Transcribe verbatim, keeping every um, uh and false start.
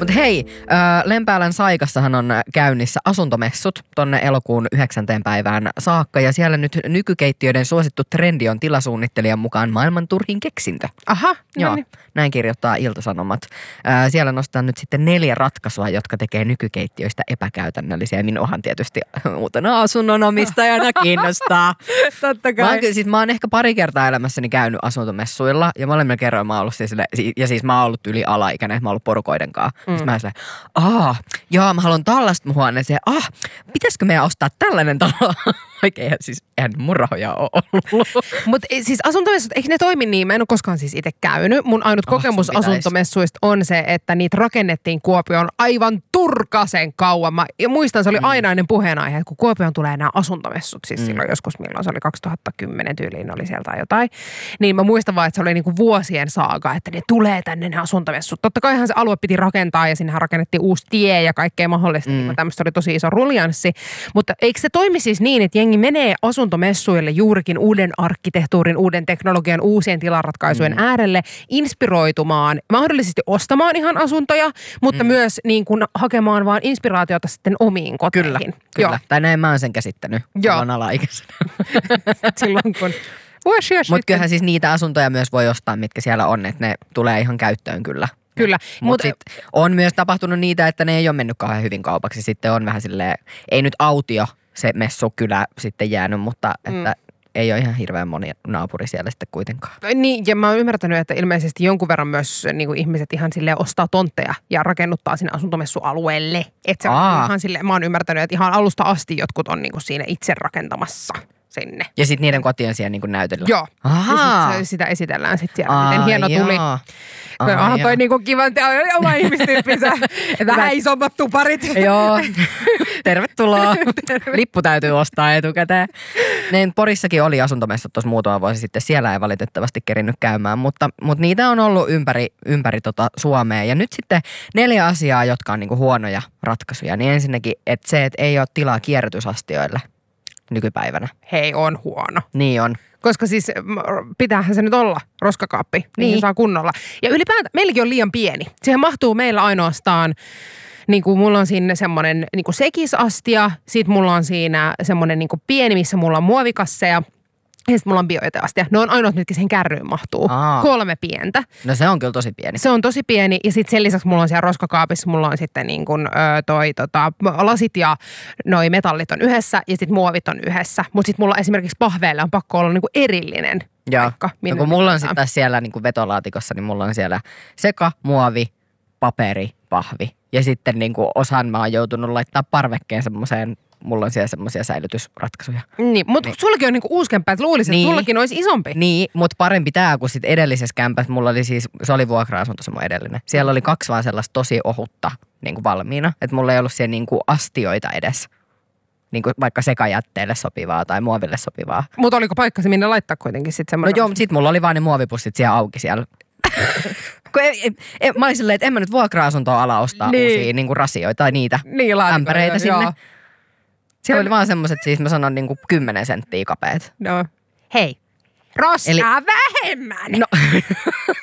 Mutta hei, äh, Lempäälän Saikassahan on käynnissä asuntomessut tonne elokuun yhdeksänteen päivään saakka. Ja siellä nyt nykykeittiöiden suosittu trendi on tilasuunnittelijan mukaan maailman turhin keksintö. Aha, Joo, niin. näin kirjoittaa Ilta-Sanomat. Äh, siellä nostetaan nyt sitten neljä ratkaisua, jotka tekee nykykeittiöistä epäkäytännöllisiä. Minuahan tietysti uutena asunnonomistajana kiinnostaa. Totta kai. Mä oon, kyllä, siis mä oon ehkä pari kertaa elämässäni käynyt asuntomessuilla ja molemmilla kerroin mä oon ollut siis, ja siis mä oon ollut yli alaikäinen, mä oon ollut porukoiden kanssa. Mm. Sitten mä oon silleen, aah, joo mä haluan tällaista mun huoneeseen, ah, pitäisikö meidän ostaa tällainen talo? Oikein, siis eihän mun rahoja ole ollut. Mutta siis asuntomessut, eikö ne toimi niin? Mä en ole koskaan siis itse käynyt. Mun ainut oh, kokemus asuntomessuista on se, että niitä rakennettiin Kuopioon aivan turkasen kauan. Mä, ja muistan, se oli mm. ainainen puheenaihe, että kun Kuopioon tulee nämä asuntomessut, siis mm. silloin joskus milloin se oli kaksituhattakymmenen tyyliin oli sieltä jotain. Niin mä muistan vaan, että se oli niinku vuosien saaga, että ne tulee tänne ne asuntomessut. Totta kaihan se alue piti rakentaa ja sinnehän rakennettiin uusi tie ja kaikkea mahdollista. Mm. Niin tämmöistä oli tosi iso ruljanssi. Mutta eikö se toimi siis niin, että jengi menee asuntomessuille juurikin uuden arkkitehtuurin, uuden teknologian, uusien tilaratkaisujen mm. äärelle inspiroitumaan, mahdollisesti ostamaan ihan asuntoja, mutta mm. myös niin kuin hakemaan vaan inspiraatiota sitten omiin koteihin. Kyllä, kyllä. Joo. Tai näin mä oon sen käsittänyt, kun on alaikäisenä. Silloin kun... Mutta kyllähän siis niitä asuntoja myös voi ostaa, mitkä siellä on, että ne tulee ihan käyttöön kyllä. Kyllä. Mutta Mut sit on myös tapahtunut niitä, että ne ei ole mennyt kauhean hyvin kaupaksi. Sitten on vähän silleen, ei nyt autio se messu kyllä sitten jäänyt, mutta että mm. ei ole ihan hirveän moni naapuri siellä sitten kuitenkaan. Niin, ja mä oon ymmärtänyt, että ilmeisesti jonkun verran myös niin kuin ihmiset ihan silleen ostaa tontteja ja rakennuttaa sinne asuntomessualueelle. Että se on ihan silleen, mä oon ymmärtänyt, että ihan alusta asti jotkut on niin kuin siinä itse rakentamassa sinne. Ja sitten niiden koti on siellä niin kuin näytöllä. Joo. Ahaa. Ja sit sitä esitellään sitten siellä, miten hieno jaa. tuli. Onhan toi niinku kivan oma ihmistyyppinsä. Vähän isommat tuparit. Joo. Tervetuloa. Lippu täytyy ostaa etukäteen. Niin Porissakin oli asuntomessut tuossa muutama vuosi sitten. Siellä ei valitettavasti kerinnyt käymään, mutta, mutta niitä on ollut ympäri, ympäri tota Suomea. Ja nyt sitten neljä asiaa, jotka on niinku huonoja ratkaisuja. Niin ensinnäkin, että se, että ei ole tilaa kierrätysastioille nykypäivänä. Hei, on huono. Niin on. Koska siis pitäähän se nyt olla roskakaappi, niin, niin saa kunnolla. Ja ylipäätään meilläkin on liian pieni. Siihen mahtuu meillä ainoastaan, niin kuin mulla on siinä semmoinen niin kuin sekisastia, sit mulla on siinä semmoinen niin kuin pieni, missä mulla on muovikasseja. Ja sitten mulla on biojäteastia. Ne on ainoat, mitkä siihen kärryyn mahtuu. Aa. Kolme pientä. No se on kyllä tosi pieni. Se on tosi pieni. Ja sitten sen lisäksi mulla on siellä roskakaapissa, mulla on sitten niin kuin, ö, toi tota, lasit ja noi metallit on yhdessä ja sitten muovit on yhdessä. Mutta sitten mulla esimerkiksi pahveille on pakko olla niin kuin erillinen paikka. Ja kun mulla on sitten siellä niin kuin vetolaatikossa, niin mulla on siellä seka, muovi, paperi, pahvi. Ja sitten niin kuin osan mä oon joutunut laittaa parvekkeen semmoiseen. Mulla on siellä semmoisia säilytysratkaisuja. Niin, mutta niin. Sullakin on niinku uusi kämppä, että luulisin, niin. Että sullakin olisi isompi. Niin, mutta parempi tää kuin sit edellisessä kämpässä. Mulla oli siis, se oli vuokra-asunto se mun edellinen. Siellä oli kaksi vaan sellaista tosi ohutta niin kuin valmiina. Että mulla ei ollut siellä niin kuin astioita edes. Niin kuin vaikka sekajätteelle sopivaa tai muoville sopivaa. Mutta oliko paikka se minne laittaa kuitenkin sitten semmoinen? No joo, mutta sit mulla oli vaan ne muovipussit siellä auki siellä. Ei, ei, ei, mä olin silleen, että en mä nyt vuokra-asuntoa ala ostaa niin. uusia niin kuin rasioita tai niitä niin, ämpäreitä sinne. Joo. Siellä oli vaan semmoiset, siis mä sanon niinku kymmenen senttiä kapeet. No, hei, roskaa Eli, vähemmän. No,